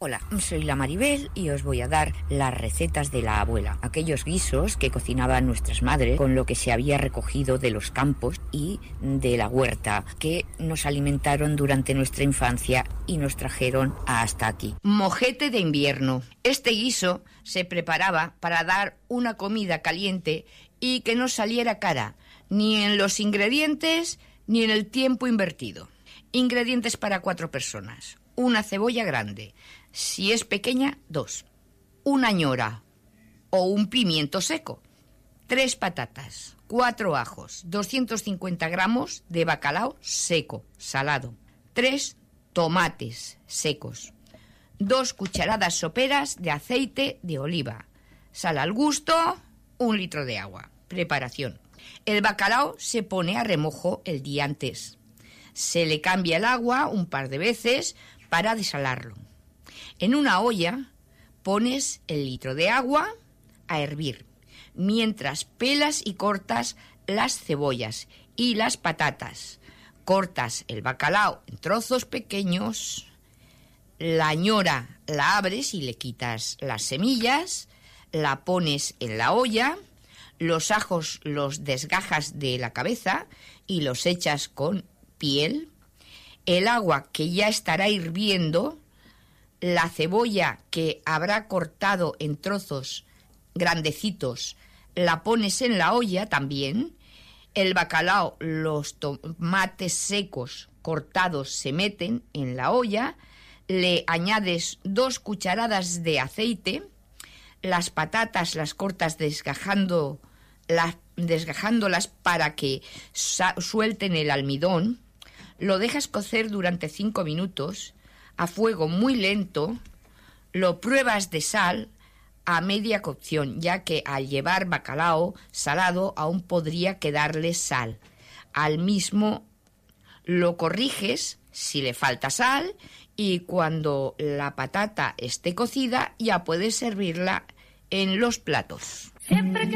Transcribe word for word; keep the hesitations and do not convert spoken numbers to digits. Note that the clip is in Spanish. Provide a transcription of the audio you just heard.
Hola, soy la Maribel y os voy a dar las recetas de la abuela, aquellos guisos que cocinaban nuestras madres con lo que se había recogido de los campos y de la huerta, que nos alimentaron durante nuestra infancia y nos trajeron hasta aquí. Mojete de invierno. Este guiso se preparaba para dar una comida caliente y que no saliera cara, ni en los ingredientes ni en el tiempo invertido. Ingredientes para cuatro personas. Una cebolla grande. Si es pequeña, dos. Una ñora o un pimiento seco. Tres patatas. Cuatro ajos. doscientos cincuenta gramos de bacalao seco, salado. Tres tomates secos. Dos cucharadas soperas de aceite de oliva. Sal al gusto. Un litro de agua. Preparación. El bacalao se pone a remojo el día antes. Se le cambia el agua un par de veces para desalarlo. En una olla pones el litro de agua a hervir, mientras pelas y cortas las cebollas y las patatas. Cortas el bacalao en trozos pequeños, la ñora la abres y le quitas las semillas, la pones en la olla, los ajos los desgajas de la cabeza y los echas con piel, el agua que ya estará hirviendo, la cebolla que habrá cortado en trozos grandecitos, la pones en la olla también, el bacalao, los tomates secos cortados se meten en la olla, le añades dos cucharadas de aceite, las patatas las cortas desgajando, las, desgajándolas para que sa- suelten el almidón, lo dejas cocer durante cinco minutos a fuego muy lento, lo pruebas de sal a media cocción, ya que al llevar bacalao salado aún podría quedarle sal. Al mismo lo corriges si le falta sal y cuando la patata esté cocida ya puedes servirla en los platos. Siempre que